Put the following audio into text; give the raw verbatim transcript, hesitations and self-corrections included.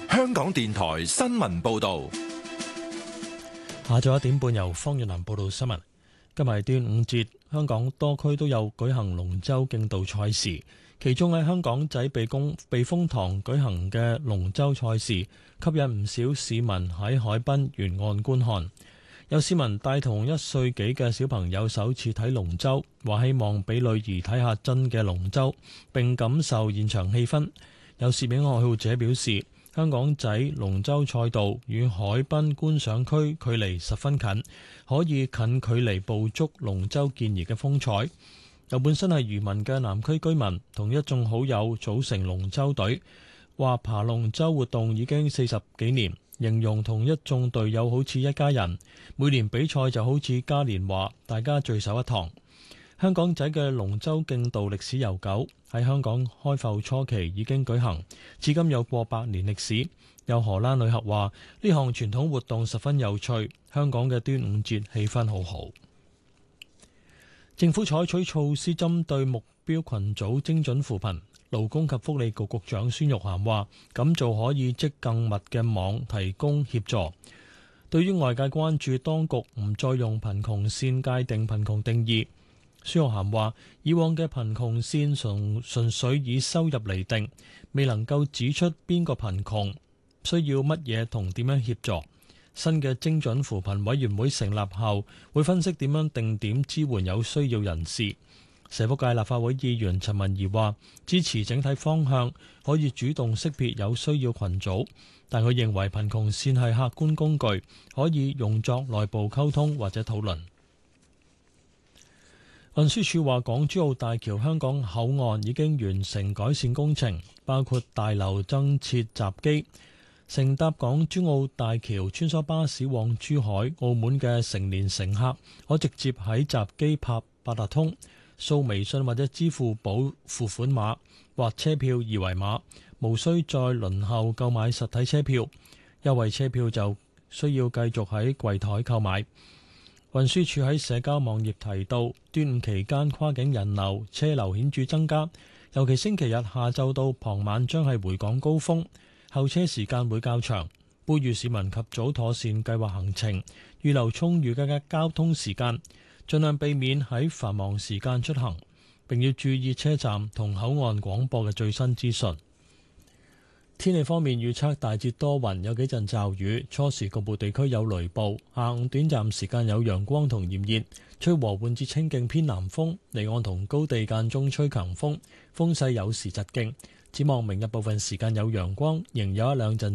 香港電台新聞報道。 下晝一點半由方月蘭報道新聞。今日端午節，香港多區都有舉行龍舟競渡賽事，其中喺香港仔避風避風塘舉行嘅龍舟賽事，吸引唔少市民喺海濱沿岸觀看。有市民帶同一歲幾嘅小朋友首次睇龍舟，話希望俾女兒睇下真嘅龍舟，並感受現場氣氛。有攝影愛好者表示，香港仔龍舟賽道與海濱觀賞區距離十分近，可以近距離捕捉龍舟健兒嘅風采。有本身係漁民嘅南區居民同一眾好友組成龍舟隊，話爬龍舟活動已經四十幾年，形容同一眾隊友好似一家人，每年比賽就好似嘉年華，大家聚首一堂。香港仔嘅龍舟競渡歷史悠久，喺香港開埠初期已經舉行，至今有過百年歷史。有荷蘭旅客話，呢項傳統活動十分有趣，香港嘅端午節氣氛好好。政府採取措施針對目標群組精準扶貧，勞工及福利局局長孫玉菡話，咁做可以織更密嘅網提供協助。對於外界關注當局唔再用貧窮線界定貧窮定義，孫玉菡話：以往嘅貧窮線純純粹以收入嚟定，未能夠指出邊個貧窮需要乜嘢同點樣協助。新嘅精準扶貧委員會成立後，會分析點樣定點支援有需要人士。社福界立法會議員陳文儀話：支持整體方向，可以主動識別有需要群組，但佢認為貧窮線係客觀工具，可以用作內部溝通或者討論。運輸署話，港珠澳大橋香港口岸已經完成改善工程，包括大樓增設閘機。乘搭港珠澳大橋穿梭巴士往珠海、澳門嘅成年乘客，可直接喺閘機拍八達通、掃微信或者支付寶付款碼或車票二維碼，無需再輪候購買實體車票。優惠車票就需要繼續喺櫃台購買。運輸署喺社交網頁提到，端午期間跨境人流車流顯著增加，尤其星期日下晝到傍晚將係回港高峰，候車時間會較長，呼籲市民及早妥善計劃行程，預留充裕嘅交通時間，盡量避免喺繁忙時間出行，並要注意車站同口岸廣播嘅最新資訊。天氣方面預測大致多雲，有幾陣驟雨，初時局部地區有雷暴，下午短暫時間有陽光同炎熱，吹和緩至清勁偏南風，離岸同高地間中吹強風，風勢有時疾勁。展望明日部分時間有陽光，仍有一兩陣